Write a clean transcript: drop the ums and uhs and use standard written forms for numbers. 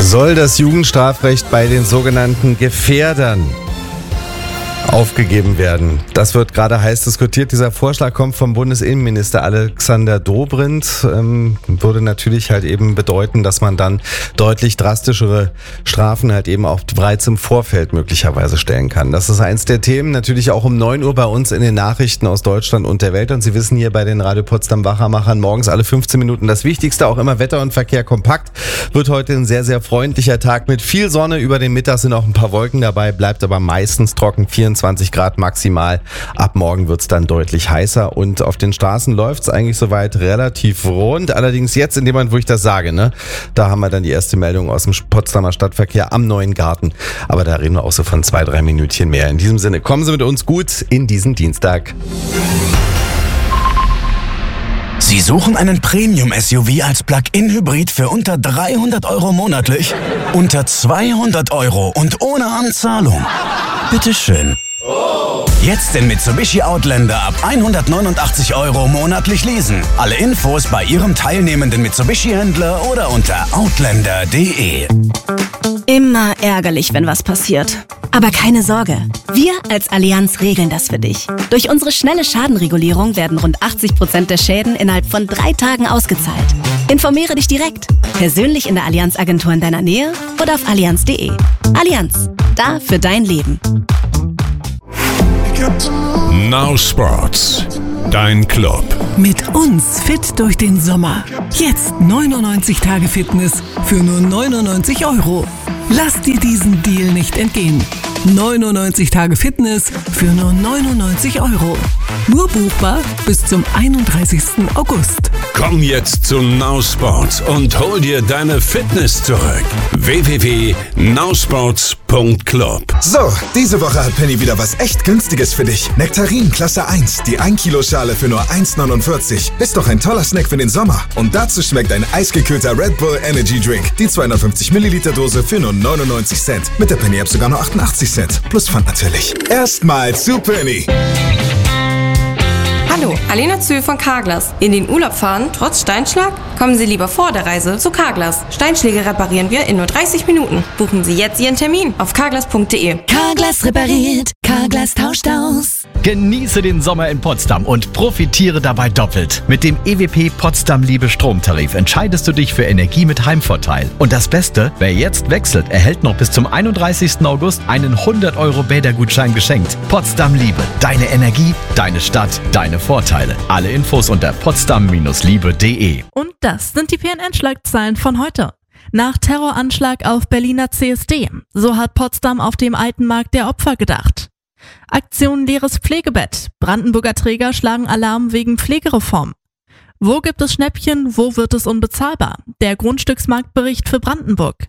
soll das Jugendstrafrecht bei den sogenannten Gefährdern aufgegeben werden. Das wird gerade heiß diskutiert. Dieser Vorschlag kommt vom Bundesinnenminister Alexander Dobrindt. Würde natürlich halt eben bedeuten, dass man dann deutlich drastischere Strafen halt eben auch bereits im Vorfeld möglicherweise stellen kann. Das ist eins der Themen, natürlich auch um 9 Uhr bei uns in den Nachrichten aus Deutschland und der Welt. Und Sie wissen hier bei den Radio Potsdam Wachermachern morgens alle 15 Minuten das Wichtigste, auch immer Wetter und Verkehr kompakt. Wird heute ein sehr, sehr freundlicher Tag mit viel Sonne. Über den Mittag sind auch ein paar Wolken dabei, bleibt aber meistens trocken, 24 Grad maximal. Ab morgen wird es dann deutlich heißer und auf den Straßen läuft es eigentlich soweit relativ rund. Allerdings jetzt, in dem Moment, wo ich das sage, da haben wir dann die erste Meldung aus dem Potsdamer Stadtverkehr am Neuen Garten. Aber da reden wir auch so von 2-3 Minütchen mehr. In diesem Sinne, kommen Sie mit uns gut in diesen Dienstag. Sie suchen einen Premium-SUV als Plug-in-Hybrid für unter 300 € monatlich? Unter 200 € und ohne Anzahlung? Bitteschön. Jetzt den Mitsubishi Outlander ab 189 € monatlich leasen. Alle Infos bei Ihrem teilnehmenden Mitsubishi-Händler oder unter outlander.de. Immer ärgerlich, wenn was passiert. Aber keine Sorge, wir als Allianz regeln das für dich. Durch unsere schnelle Schadenregulierung werden rund 80% der Schäden innerhalb von 3 Tagen ausgezahlt. Informiere dich direkt, persönlich in der Allianz-Agentur in deiner Nähe oder auf allianz.de. Allianz, da für dein Leben. Now Sports, dein Club. Mit uns fit durch den Sommer. Jetzt 99 Tage Fitness für nur 99 €. Lass dir diesen Deal nicht entgehen. 99 Tage Fitness für nur 99 €. Nur buchbar bis zum 31. August. Komm jetzt zu Now Sports und hol dir deine Fitness zurück. www.nowsports.club. So, diese Woche hat Penny wieder was echt Günstiges für dich. Nektarin Klasse 1, die 1 Kilo Schale für nur 1,49. Ist doch ein toller Snack für den Sommer. Und dazu schmeckt ein eisgekühlter Red Bull Energy Drink. Die 250 Milliliter Dose für nur 99 Cent. Mit der Penny App sogar nur 88 Cent. Plus Pfand natürlich. Erstmal zu Penny. Hallo, Alena Zühl von Carglass. In den Urlaub fahren, trotz Steinschlag? Kommen Sie lieber vor der Reise zu Carglass. Steinschläge reparieren wir in nur 30 Minuten. Buchen Sie jetzt Ihren Termin auf carglass.de. Carglass repariert, Carglass tauscht aus. Genieße den Sommer in Potsdam und profitiere dabei doppelt. Mit dem EWP Potsdam Liebe Stromtarif entscheidest du dich für Energie mit Heimvorteil. Und das Beste, wer jetzt wechselt, erhält noch bis zum 31. August einen 100 € Bädergutschein geschenkt. Potsdam Liebe, deine Energie, deine Stadt, deine Vorteile. Alle Infos unter potsdam-liebe.de. Und das sind die PNN-Schlagzeilen von heute. Nach Terroranschlag auf Berliner CSD. So hat Potsdam auf dem Alten Markt der Opfer gedacht. Aktion leeres Pflegebett. Brandenburger Träger schlagen Alarm wegen Pflegereform. Wo gibt es Schnäppchen, wo wird es unbezahlbar? Der Grundstücksmarktbericht für Brandenburg.